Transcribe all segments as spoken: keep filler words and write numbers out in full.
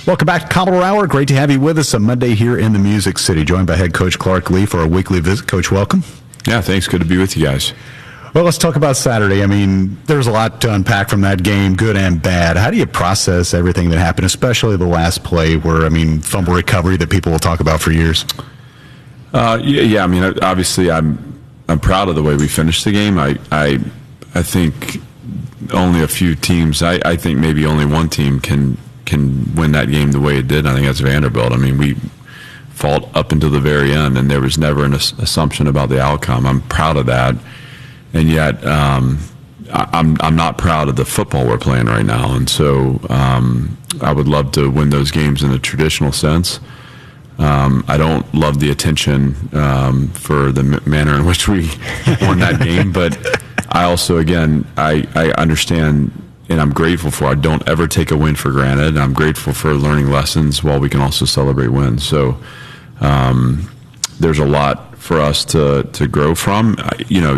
Welcome back to Commodore Hour. Great to have you with us on Monday here in the Music City. Joined by head coach Clark Lea for our weekly visit. Coach, welcome. Yeah, thanks. Good to be with you guys. Well, let's talk about Saturday. I mean, there's a lot to unpack from that game, good and bad. How do you process everything that happened, especially the last play where, I mean, fumble recovery that people will talk about for years? Uh, yeah, yeah, I mean, obviously I'm I'm proud of the way we finished the game. I I, I think only a few teams, I, I think maybe only one team can can win that game the way it did. I think that's Vanderbilt. I mean, we fought up until the very end, and there was never an ass- assumption about the outcome. I'm proud of that, and yet um, I, I'm I'm not proud of the football we're playing right now. And so um, I would love to win those games in a traditional sense. Um, I don't love the attention um, for the m- manner in which we won that game, but I also, again, I, I understand. And I'm grateful for. I don't ever take a win for granted. And I'm grateful for learning lessons while we can also celebrate wins. So um, there's a lot for us to to grow from. You know,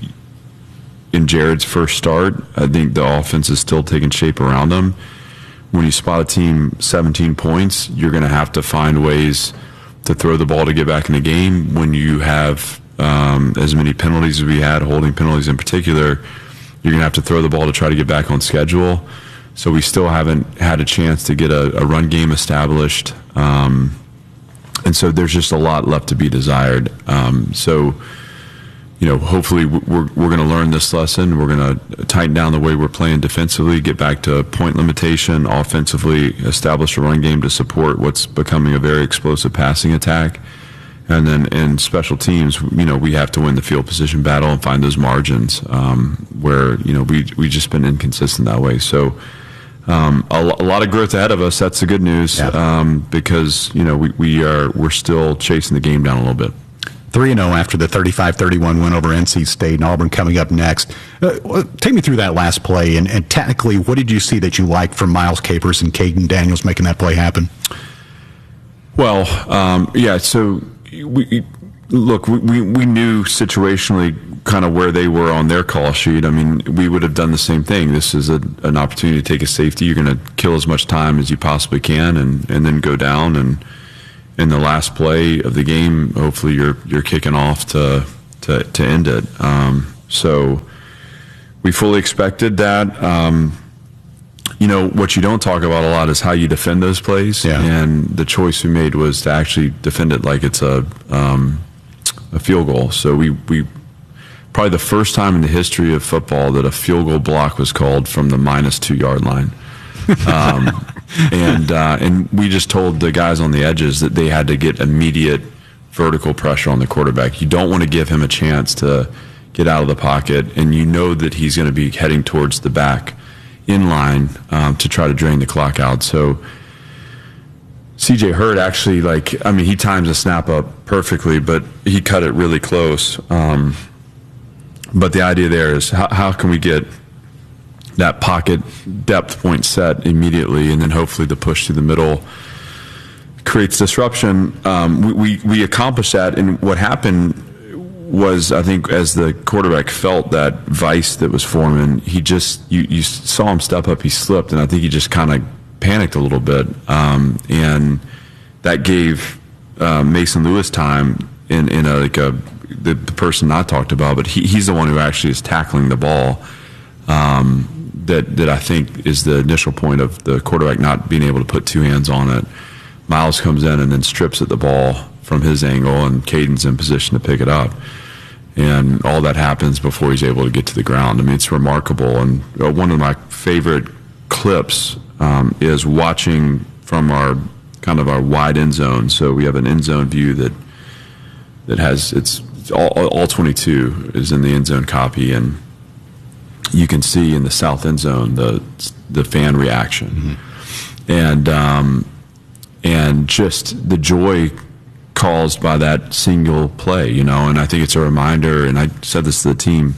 in Jared's first start, I think the offense is still taking shape around him. When you spot a team seventeen points, you're going to have to find ways to throw the ball to get back in the game. When you have um, as many penalties as we had, holding penalties in particular, you're going to have to throw the ball to try to get back on schedule. So we still haven't had a chance to get a, a run game established. Um, and so there's just a lot left to be desired. Um, so, you know, hopefully we're, we're going to learn this lesson. We're going to tighten down the way we're playing defensively, get back to point limitation, offensively establish a run game to support what's becoming a very explosive passing attack. And then in special teams, you know, we have to win the field position battle and find those margins um, where, you know, we we just been inconsistent that way. So um, a, a lot of growth ahead of us. That's the good news yeah. um, because, you know, we, we are, we're still chasing the game down a little bit. three and oh after the thirty-five thirty-one win over N C State, and Auburn coming up next. Uh, take me through that last play, and, and technically, what did you see that you liked from Miles Capers and Caden Daniels making that play happen? Well, um, yeah, so... We, look, we, we knew situationally kind of where they were on their call sheet. I mean, we would have done the same thing. This is a, an opportunity to take a safety. You're going to kill as much time as you possibly can and, and then go down. And in the last play of the game, hopefully you're you're kicking off to to, to end it. Um, so we fully expected that. Um, You know, what you don't talk about a lot is how you defend those plays. Yeah. And the choice we made was to actually defend it like it's a um, a field goal. So we, we probably the first time in the history of football that a field goal block was called from the minus two yard line. Um, and uh, and we just told the guys on the edges that they had to get immediate vertical pressure on the quarterback. You don't want to give him a chance to get out of the pocket, and you know that he's going to be heading towards the back in line um, to try to drain the clock out. So C J Hurd actually, like, I mean, he times the snap up perfectly, but he cut it really close. Um, but the idea there is how, how can we get that pocket depth point set immediately, and then hopefully the push through the middle creates disruption. Um, we, we, we accomplished that, and what happened was, I think, as the quarterback felt that vice that was forming, he just, you, you saw him step up, he slipped, and I think he just kind of panicked a little bit. Um, and that gave uh, Mason Lewis time in, in a, like a, the, the person not talked about, but he, he's the one who actually is tackling the ball. Um, that, that I think is the initial point of the quarterback not being able to put two hands on it. Miles comes in and then strips at the ball from his angle, and Caden's in position to pick it up. And all that happens before he's able to get to the ground. I mean, it's remarkable. And one of my favorite clips um, is watching from our kind of our wide end zone. So we have an end zone view that that has, it's, it's all, all twenty-two is in the end zone copy, and you can see in the south end zone the the fan reaction. Mm-hmm. And um, and just the joy caused by that single play, you know, and I think it's a reminder, and I said this to the team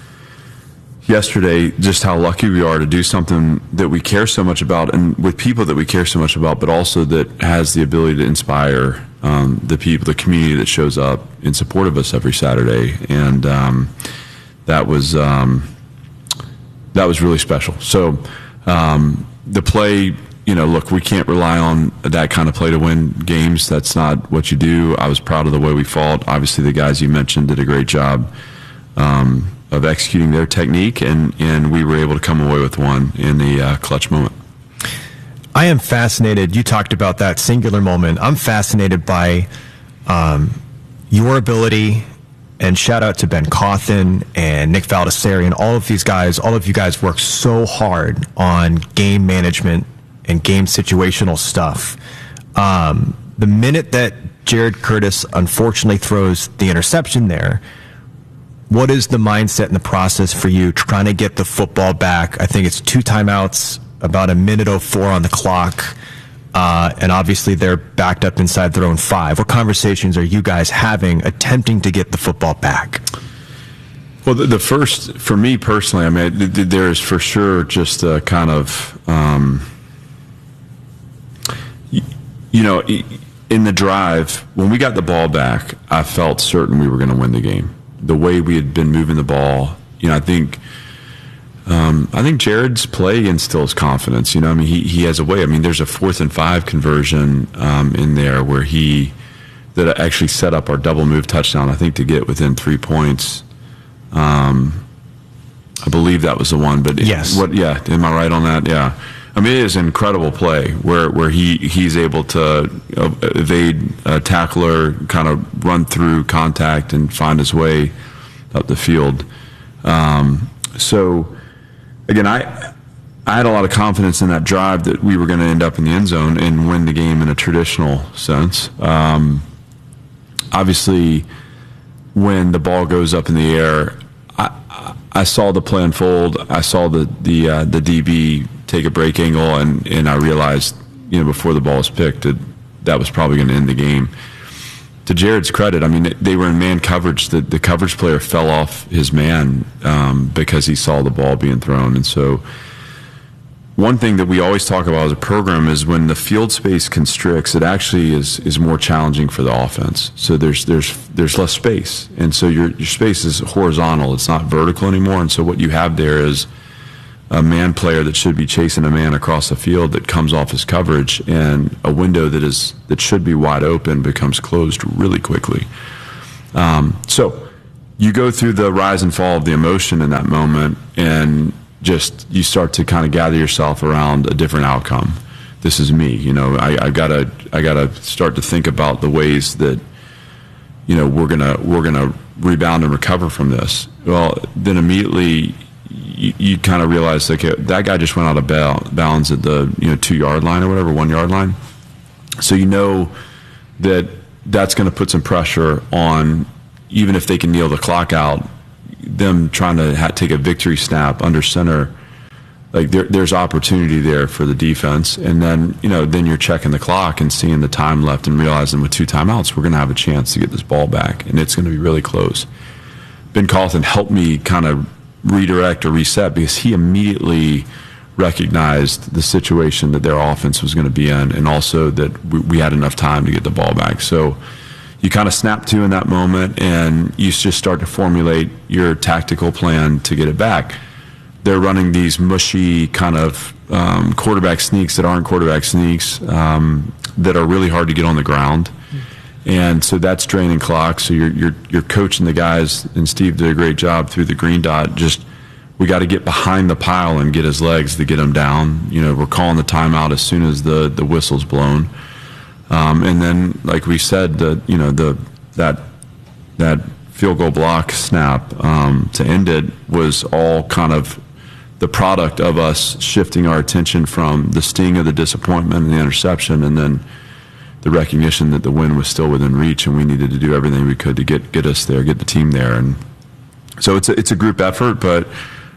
yesterday, just how lucky we are to do something that we care so much about, and with people that we care so much about, but also that has the ability to inspire um, the people, the community that shows up in support of us every Saturday. And um, that was um, that was really special. So um, the play you know, look, we can't rely on that kind of play to win games. That's not what you do. I was proud of the way we fought. Obviously, the guys you mentioned did a great job um, of executing their technique, and, and we were able to come away with one in the uh, clutch moment. I am fascinated. You talked about that singular moment. I'm fascinated by um, your ability, and shout out to Ben Cawthon and Nick Valdesari and all of these guys. All of you guys work so hard on game management and game situational stuff. Um, the minute that Jared Curtis unfortunately throws the interception there, what is the mindset and the process for you trying to get the football back? I think it's two timeouts, about a minute oh four on the clock, uh, and obviously they're backed up inside their own five. What conversations are you guys having attempting to get the football back? Well, the, the first, for me personally, I mean, th- th- there is for sure just a kind of, um, y- you know, in the drive, when we got the ball back, I felt certain we were going to win the game. The way we had been moving the ball, you know, I think, um, I think Jared's play instills confidence. You know, I mean, he he has a way. I mean, there's a fourth and five conversion um, in there where he that actually set up our double move touchdown. I think to get within three points. Um, I believe that was the one. But yes, what? Yeah, am I right on that? Yeah. I mean, it is an incredible play where, where he, he's able to uh, evade a tackler, kind of run through contact and find his way up the field. Um, so, again, I I had a lot of confidence in that drive that we were going to end up in the end zone and win the game in a traditional sense. Um, obviously, when the ball goes up in the air, I, I saw the play unfold. I saw the the uh, the D B take a break angle, and, and I realized, you know, before the ball was picked, that that was probably going to end the game. To Jared's credit, I mean, they were in man coverage. The, the coverage player fell off his man um, because he saw the ball being thrown. And so one thing that we always talk about as a program is when the field space constricts, it actually is is more challenging for the offense. So there's there's there's less space. And so your, your space is horizontal. It's not vertical anymore. And so what you have there is a man player that should be chasing a man across the field that comes off his coverage, and a window that is that should be wide open becomes closed really quickly. Um, so you go through the rise and fall of the emotion in that moment, and just you start to kind of gather yourself around a different outcome. This is me, you know. I, I gotta I gotta start to think about the ways that, you know, we're gonna we're gonna rebound and recover from this. Well, then immediately you, you kind of realize, like, that guy just went out of bounds at the, you know, two yard line or whatever, one yard line. So you know that that's going to put some pressure on, even if they can kneel the clock out, them trying to ha- take a victory snap under center. Like there, there's opportunity there for the defense, and then, you know, then you're checking the clock and seeing the time left and realizing with two timeouts we're going to have a chance to get this ball back, and it's going to be really close. Ben Cawthon helped me kind of redirect or reset because he immediately recognized the situation that their offense was going to be in, and also that we, we had enough time to get the ball back. So you kind of snap to in that moment, and you just start to formulate your tactical plan to get it back. They're running these mushy kind of um, quarterback sneaks that aren't quarterback sneaks, um, that are really hard to get on the ground. And so that's draining clock. So you're, you're, you're coaching the guys, and Steve did a great job through the green dot. Just, we got to get behind the pile and get his legs to get him down. You know, we're calling the timeout as soon as the, the whistle's blown. Um, and then, like we said, the, you know, the, that, that field goal block snap um, to end it was all kind of the product of us shifting our attention from the sting of the disappointment and the interception, and then the recognition that the win was still within reach, and we needed to do everything we could to get, get us there, get the team there. And so it's a, it's a group effort, but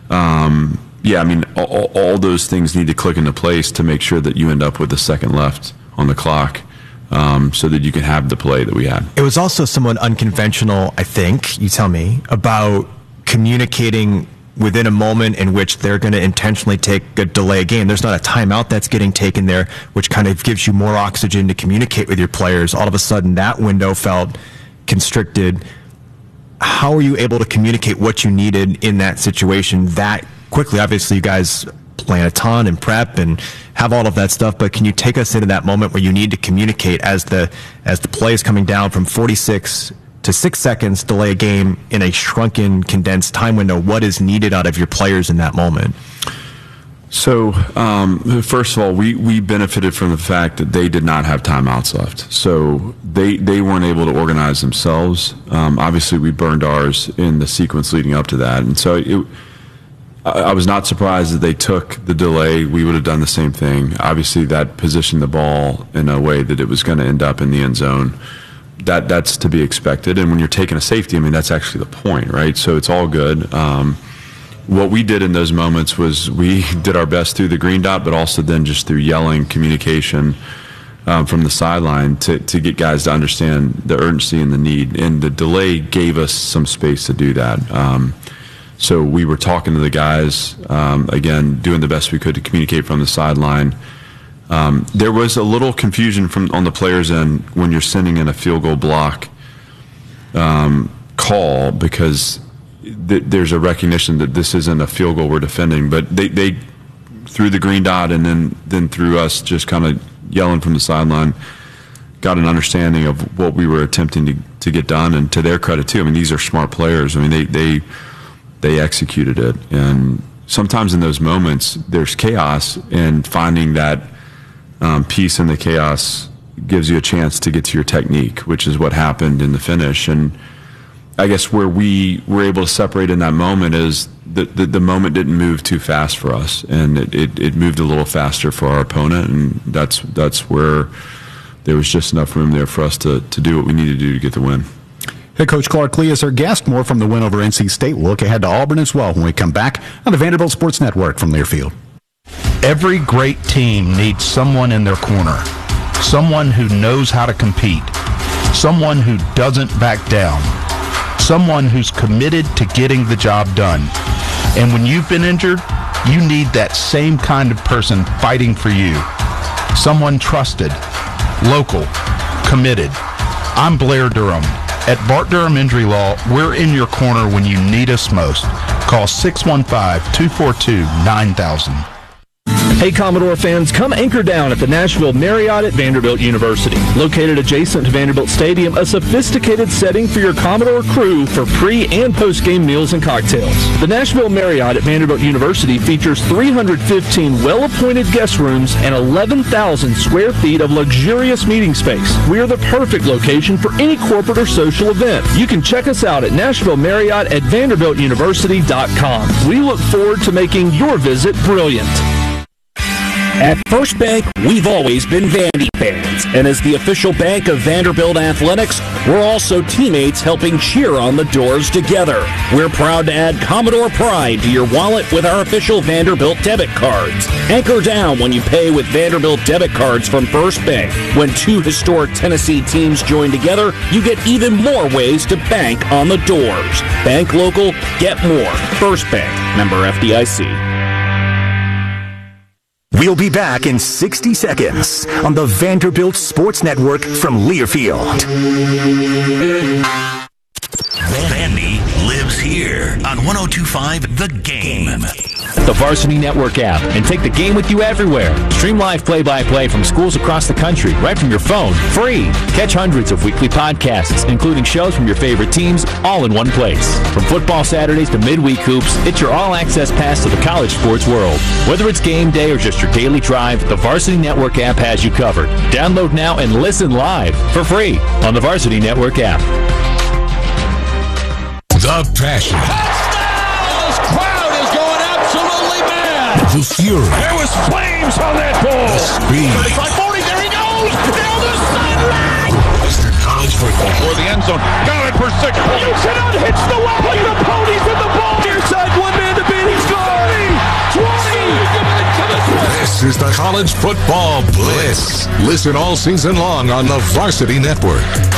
um, yeah, I mean, all, all those things need to click into place to make sure that you end up with a second left on the clock, um, so that you can have the play that we had. It was also somewhat unconventional, I think, you tell me, about communicating within a moment in which they're going to intentionally take a delay game. There's not a timeout that's getting taken there, which kind of gives you more oxygen to communicate with your players. All of a sudden, that window felt constricted. How are you able to communicate what you needed in that situation that quickly? Obviously, you guys plan a ton and prep and have all of that stuff, but can you take us into that moment where you need to communicate as the as the play is coming down from forty-six to six seconds, delay a game in a shrunken, condensed time window? What is needed out of your players in that moment? So, um, first of all, we, we benefited from the fact that they did not have timeouts left. So they, they weren't able to organize themselves. Um, obviously, we burned ours in the sequence leading up to that. And so it, I, I was not surprised that they took the delay. We would have done the same thing. Obviously, that positioned the ball in a way that it was going to end up in the end zone. That That's to be expected. And when you're taking a safety, I mean, that's actually the point, right? So it's all good. Um, What we did in those moments was we did our best through the green dot, but also then just through yelling communication um, from the sideline to, to get guys to understand the urgency and the need. And the delay gave us some space to do that. Um, so we were talking to the guys, um, again, doing the best we could to communicate from the sideline. Um, there was a little confusion from on the players' end when you're sending in a field goal block um, call, because there's a recognition that this isn't a field goal we're defending, but they, they through the green dot and then, then through us just kind of yelling from the sideline, got an understanding of what we were attempting to, to get done. And to their credit too, I mean, these are smart players. I mean, they, they, they executed it. And sometimes in those moments there's chaos, and finding that um, peace in the chaos gives you a chance to get to your technique, which is what happened in the finish. And I guess where we were able to separate in that moment is that the, the moment didn't move too fast for us, and it, it, it moved a little faster for our opponent, and that's that's where there was just enough room there for us to, to do what we needed to do to get the win. Head Coach Clark Lea is our guest. More from the win over N C State. We'll look ahead to Auburn as well when we come back on the Vanderbilt Sports Network from Learfield. Every great team needs someone in their corner, someone who knows how to compete, someone who doesn't back down, someone who's committed to getting the job done. And when you've been injured, you need that same kind of person fighting for you. Someone trusted, local, committed. I'm Blair Durham. At Bart Durham Injury Law, we're in your corner when you need us most. Call six one five, two four two, nine thousand. Hey Commodore fans, come anchor down at the Nashville Marriott at Vanderbilt University. Located adjacent to Vanderbilt Stadium, a sophisticated setting for your Commodore crew for pre- and post-game meals and cocktails. The Nashville Marriott at Vanderbilt University features three hundred fifteen well-appointed guest rooms and eleven thousand square feet of luxurious meeting space. We are the perfect location for any corporate or social event. You can check us out at Nashville Marriott at Vanderbilt University dot com. We look forward to making your visit brilliant. At First Bank, we've always been Vandy fans, and as the official bank of Vanderbilt Athletics, we're also teammates helping cheer on the Doors together. We're proud to add Commodore Pride to your wallet with our official Vanderbilt debit cards. Anchor down when you pay with Vanderbilt debit cards from First Bank. When two historic Tennessee teams join together, you get even more ways to bank on the Doors. Bank local, get more. First Bank, member F D I C. We'll be back in sixty seconds on the Vanderbilt Sports Network from Learfield. Vandy lives here on one oh two point five The Game. The Varsity Network app, and take the game with you everywhere. Stream live play-by-play from schools across the country right from your phone, free. Catch hundreds of weekly podcasts, including shows from your favorite teams, all in one place. From football Saturdays to midweek hoops, it's your all-access pass to the college sports world. Whether it's game day or just your daily drive, the Varsity Network app has you covered. Download now and listen live for free on the Varsity Network app. The passion. The fury. There was flames on that ball. The speed. thirty-five forty, there he goes! Down the sideline! Mister College Football. For the end zone. Got it for six points. You cannot hitch the wagon. The ponies with the ball. Near side, one man to beat. He's gone. twenty. This is the College Football Blitz. Listen all season long on the Varsity Network.